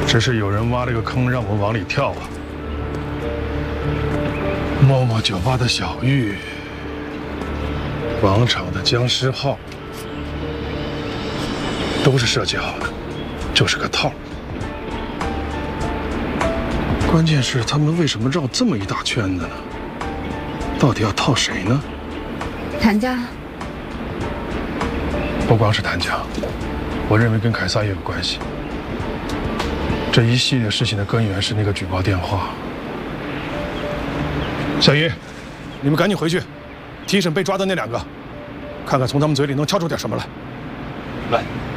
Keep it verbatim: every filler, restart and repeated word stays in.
只是有人挖了个坑让我往里跳啊。默默酒吧的小玉，王场的僵尸号，都是设计好的，就是个套。关键是他们为什么绕这么一大圈子呢？到底要套谁呢？ 谭家。 不光是谭家，我认为跟凯撒也有关系。这一系列事情的根源是那个举报电话。小姨，你们赶紧回去，提审被抓的那两个，看看从他们嘴里能敲出点什么来。 来。